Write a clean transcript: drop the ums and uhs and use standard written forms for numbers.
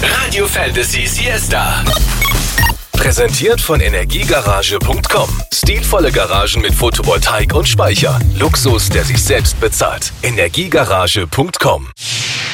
Radio Fantasy Siesta. Präsentiert von Energiegarage.com. Stilvolle Garagen mit Photovoltaik und Speicher. Luxus, der sich selbst bezahlt. Energiegarage.com.